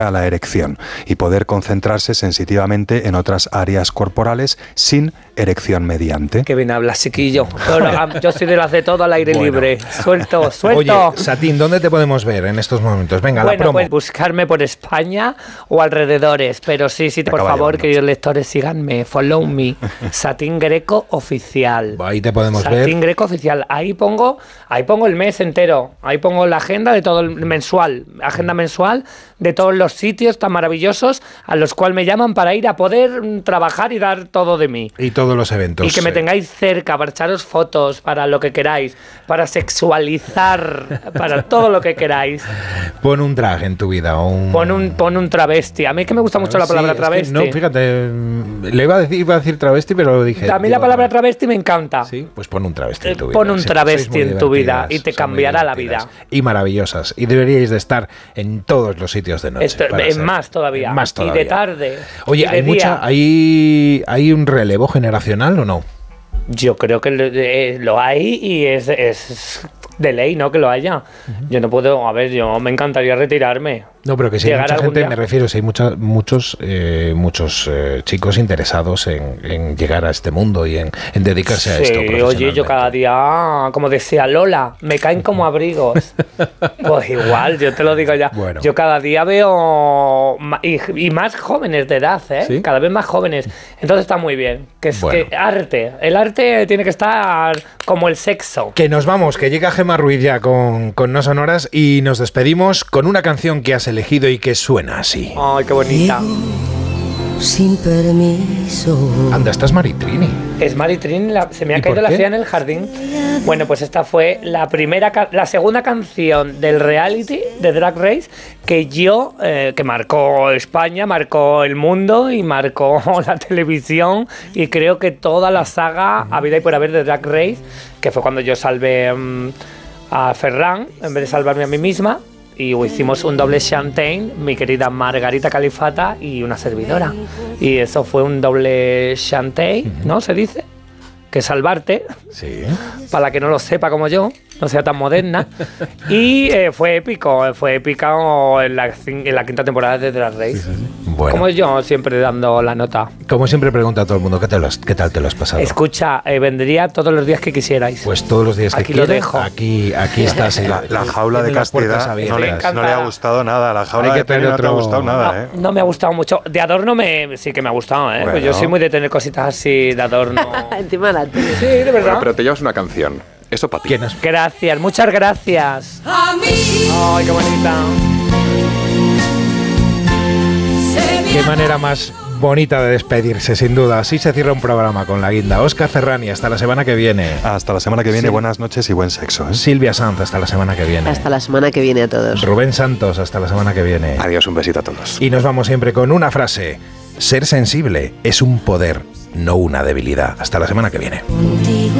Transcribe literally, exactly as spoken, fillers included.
a la erección y poder concentrarse sensitivamente en otras áreas corporales sin erección mediante. Que bien hablas, chiquillo. Yo, yo soy de las de todo al aire bueno. libre. Suelto, suelto. Oye, Satín, ¿dónde te podemos ver en estos momentos? Venga, bueno, la promo. Pues buscarme por España o alrededores, pero sí, sí, por favor, llevando. Queridos lectores, síganme, follow me. Satín Greco Oficial. Ahí te podemos Satín ver. Satín Greco Oficial. Ahí pongo, ahí pongo el mes entero. Ahí pongo la agenda de todo el mensual. Agenda mensual de todos los sitios tan maravillosos a los cuales me llaman para ir a poder trabajar y dar todo de mí. Y todos los eventos. Y que me tengáis cerca para echaros fotos, para lo que queráis, para sexualizar, para todo lo que queráis. Pon un drag en tu vida. O un... Pon, un, pon un travesti. A mí es que me gusta mucho la palabra sí, travesti. Es que no, fíjate, le iba a, decir, iba a decir travesti, pero lo dije. A mí digo, la palabra travesti me encanta. Sí, pues pon un travesti en tu vida. Pon un travesti en tu vida y te cambiará la vida. Y maravillosas. Y deberíais de estar en todos los sitios de noche. Esto, en ser, más todavía. En más todavía. Y de tarde. Oye, y de ¿hay, día. mucha, hay, ¿hay un relevo generacional o no? Yo creo que lo, eh, lo hay y es, es de ley, ¿no? Que lo haya. Uh-huh. Yo no puedo, a ver, yo me encantaría retirarme. No, pero que si hay mucha gente, día. me refiero, si hay mucha, muchos eh, muchos eh, chicos interesados en, en llegar a este mundo y en, en dedicarse sí, a esto profesionalmente. Oye, yo cada día, como decía Lola, me caen como abrigos. Pues igual, yo te lo digo ya. Bueno. Yo cada día veo, y, y más jóvenes de edad, ¿eh? ¿Sí? Cada vez más jóvenes. Entonces está muy bien. Que es bueno. que arte, el arte tiene que estar como el sexo. Que nos vamos, que llega Gemma Ruiz ya con, con No Sonoras y nos despedimos con una canción que has elegido y que suena así. Ay, qué bonita. Sin permiso. Anda, esta es Maritrini. Es Maritrini, la, se me ha caído la fea en el jardín. Bueno, pues esta fue la primera, la segunda canción del reality de Drag Race que yo, eh, que marcó España, marcó el mundo y marcó la televisión y creo que toda la saga uh-huh. habida y por haber de Drag Race, que fue cuando yo salvé um, a Ferran en vez de salvarme a mí misma. Y hicimos un doble champagne, mi querida Margarita Califata y una servidora. Y eso fue un doble champagne, ¿no? Se dice. Que salvarte. Sí. Para la que no lo sepa como yo, no sea tan moderna. Y eh, fue épico, fue épico en la, en la quinta temporada de Drag Race. Sí, sí, sí. Bueno. Como yo, siempre dando la nota. Como siempre pregunta a todo el mundo, ¿qué, te lo has, qué tal te lo has pasado? Escucha, eh, vendría todos los días que quisierais. Pues todos los días que aquí quieras. Lo dejo. Aquí, aquí estás. La, la jaula de castidad no le, no le ha gustado nada. La jaula de Penny no te ha gustado nada, no, ¿eh? No me ha gustado mucho. De adorno me, sí que me ha gustado, ¿eh? Bueno. Pues yo soy muy de tener cositas así de adorno. Encima la tele. Sí, de verdad. Bueno, pero te llevas una canción. Eso para ti. Nos... Gracias, muchas gracias. A mí. Ay, qué bonita. Qué manera más bonita de despedirse, sin duda. Así se cierra un programa con la guinda. Óscar Ferrani, hasta la semana que viene. Hasta la semana que viene, sí. Buenas noches y buen sexo, ¿eh? Silvia Sanz, hasta la semana que viene. Hasta la semana que viene a todos. Rubén Santos, hasta la semana que viene. Adiós, un besito a todos. Y nos vamos siempre con una frase. Ser sensible es un poder, no una debilidad. Hasta la semana que viene. Contigo.